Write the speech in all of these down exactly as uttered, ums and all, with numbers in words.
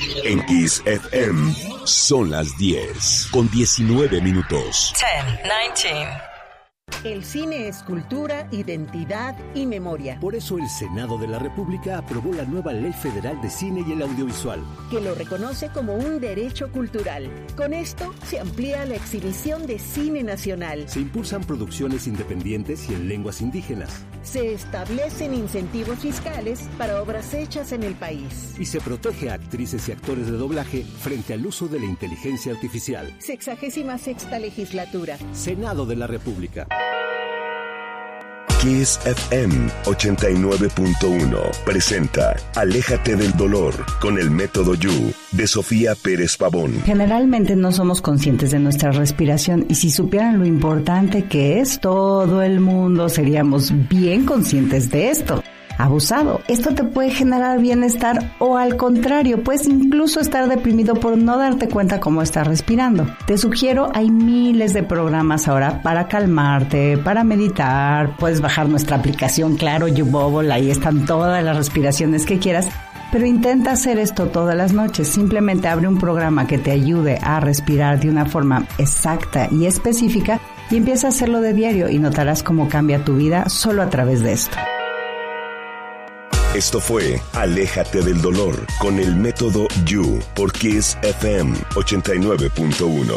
En Kiss F M son las diez con diecinueve minutos. diez, diecinueve. El cine es cultura, identidad y memoria. Por eso el Senado de la República aprobó la nueva Ley Federal de Cine y el Audiovisual, que lo reconoce como un derecho cultural. Con esto se amplía la exhibición de cine nacional. Se impulsan producciones independientes y en lenguas indígenas. Se establecen incentivos fiscales para obras hechas en el país. Y se protege a actrices y actores de doblaje frente al uso de la inteligencia artificial. Sexagésima sexta legislatura. Senado de la República. Kiss F M ochenta y nueve punto uno presenta Aléjate del dolor con el método You de Sofía Pérez Pavón. Generalmente no somos conscientes de nuestra respiración y si supieran lo importante que es, todo el mundo seríamos bien conscientes de esto. Abusado. Esto te puede generar bienestar o al contrario, puedes incluso estar deprimido por no darte cuenta cómo estás respirando. Te sugiero, hay miles de programas ahora para calmarte, para meditar. Puedes bajar nuestra aplicación, claro, YouBubble, ahí están todas las respiraciones que quieras. Pero intenta hacer esto todas las noches. Simplemente abre un programa que te ayude a respirar de una forma exacta y específica y empieza a hacerlo de diario y notarás cómo cambia tu vida solo a través de esto. Esto fue Aléjate del dolor con el método You por Kiss F M ochenta y nueve punto uno.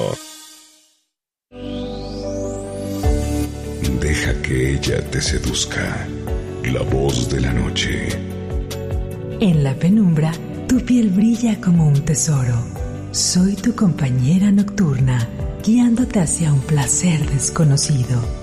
Deja que ella te seduzca. La voz de la noche. En la penumbra, tu piel brilla como un tesoro. Soy tu compañera nocturna, guiándote hacia un placer desconocido.